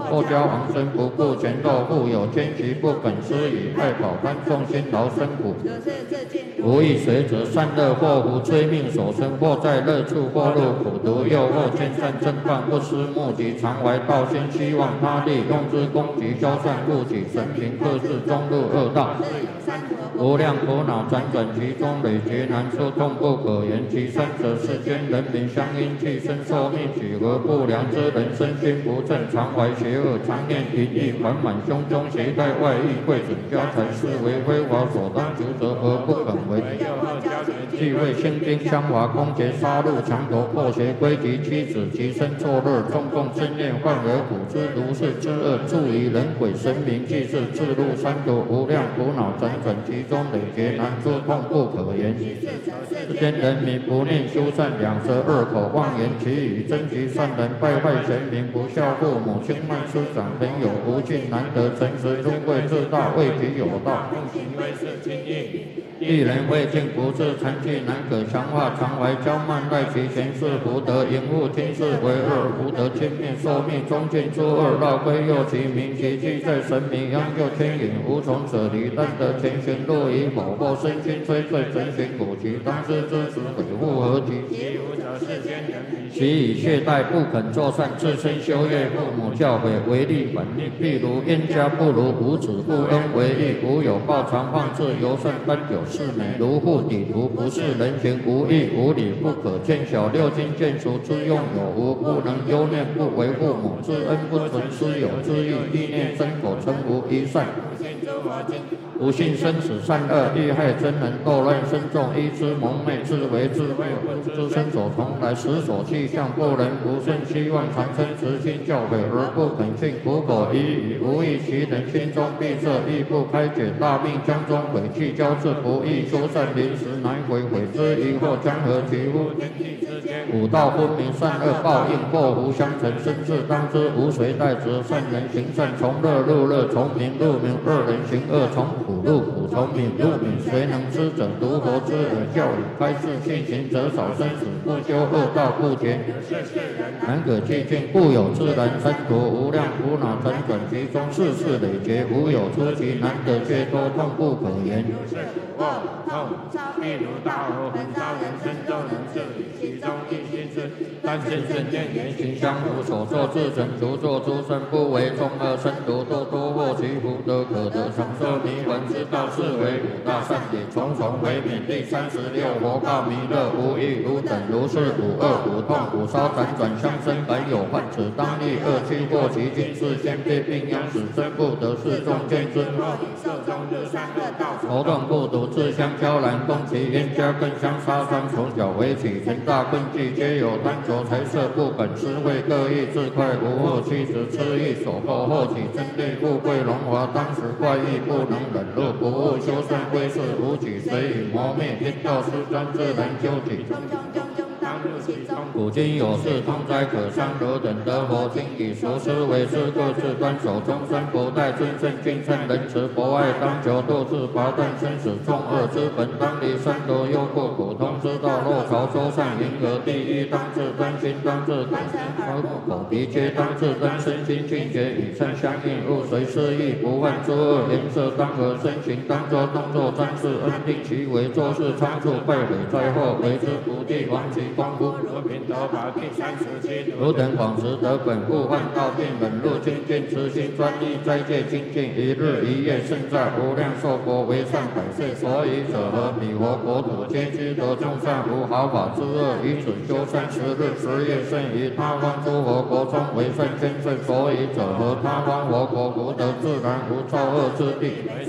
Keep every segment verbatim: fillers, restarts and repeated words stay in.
破家亡身不顾前斗，富有奸奇不肯施以爱保观众辛劳辛苦。无意随着善恶祸福催命所生，或在乐处或入苦毒诱惑，见善正犯不思目的，常怀道心，希望他利用之攻击消散故己神平，克制中入恶道。无量苦恼辗转其中，累劫难说，痛不可言。其三者，世间人民相因气身受命，几何不良之人，身心不正，常怀邪恶，常念淫意，满满胸中携带外衣，贵准家财，视为非法所当求责而不肯为。既为心经相华，攻劫杀戮，强夺破邪归及妻子，其身作乐，中共真念，患而苦之如是之恶，助于人鬼神明，既是自入三途，无量苦恼辗转其中，累劫难出，痛不可言。世间人民不念修善，两舌恶口妄言其语，真极善人败坏贤明，不孝父母，轻慢师长，朋友不敬，难得诚实，尊贵自大，为己有道，行为是轻易。一人未尽不自残疾，难可强化，常怀骄慢，赖其前世福德，淫恶听事为恶，福德轻灭，寿命中尽诸恶，绕归右其名，其迹在神明，央救牵引，无从舍离，但得前行路以某或身心摧罪，神行古籍，当知之时悔复何及？其无者世间人民，其以懈怠不肯作善，自身修业，父母教诲，为利反逆，譬如冤家不如无子，不恩为义，无有报常放置，尤甚奔酒。是美如护底图，不是人情，无义无理，不可见小。六经见熟之用有无，不能忧念，不为父母之恩，不存师友之意，意念身口称无一善。不信生死善恶，欲害真人，斗乱身众，依之蒙昧，自为自卫，不知身所从来，实所气象，不能不顺，希望长生慈心教诲，而不肯信，苦口一语，无益其人，心中闭塞，亦不开解，大病将中悔气交至，不易修善，临时难悔，悔之疑惑，将何其乎？五道分明，善恶报应，祸福相承，生至当知，无谁代责。善人行善，从乐入乐，从明入明；恶人行恶，从苦入苦，从敏入敏。谁能知者？独佛之耳教语，开示信行者少，生死不修恶道不绝，难可寂静，故有自然生途，无量苦恼辗转其中，世事累劫，无有出奇，难得解脱，痛不可言。痛，譬如大火焚烧人身，众人是以其中一心是，但见圣见言行相符，所作自成，独作诸生，不为众恶生毒，多多获其福德，可得长寿弥闻之道，是为五大善典，重重为免。第三十六佛告弥勒，无欲无等如是，五恶五痛五烧辗转相生，本有患此，当立恶趣过其境，是先被病殃死，生不得是众见之色中日善恶道，头痛不独自相交然，共其冤家更相杀伤，从小为起，成大困忌，皆有贪求财色，不肯吃味，各异自快，无恶妻子痴意所迫，后起争利，富贵荣华，当时怪异，不能忍辱，不务修善，归世无己，随以磨灭，天道失专，自然究竟。古今有事，通哉可伤，何等得佛经以熟思为师，各自端守终身不怠，尊圣敬圣仁慈博爱，当求度自拔断生死众恶之本，当离三毒忧过苦通之道，若朝周善迎合第一，当自真心，当自口口鼻皆当自真，身心清洁与圣相应，勿随失意，不犯诸恶，颜色当和身形，当作动作专事，恩定其为做事仓促，败毁灾祸，为之不地亡其功夫。如品德法第三十七，汝等广持德本，故患道病，忍辱精进，慈心专一，斋戒精进，一日一夜胜在无量寿国，为善百岁。所以者何？彼佛国土皆居得众善，无毫发之恶，以此修善十日十夜胜于他方诸佛国中为善千岁。所以者何？他方佛国福德自然，无造恶之地。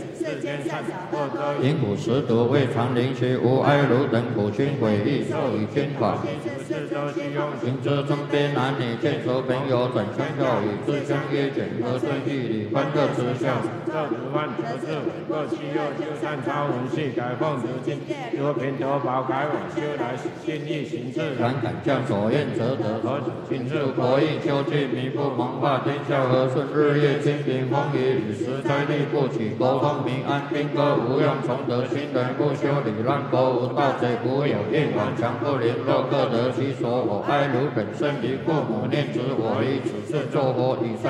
因苦食毒，未尝临其无哀汝等苦心悔意，受以经法。行之中边男女，见熟朋友，转相教语，自相约简，和顺义理，欢乐之笑。这如万德智伟，各其右修善超文系，改奉如经，如平德宝改往修来，心意行自然，感降所愿则得。何请自国义修尽，弥不蒙化天下和顺，日夜清平，风雨雨时灾力不起，国风平安，兵戈无用，崇德行人不修理，让国无盗贼，不有应往，强不联络，各得其所。我哀汝等生离父母，念此我以此事作佛以善。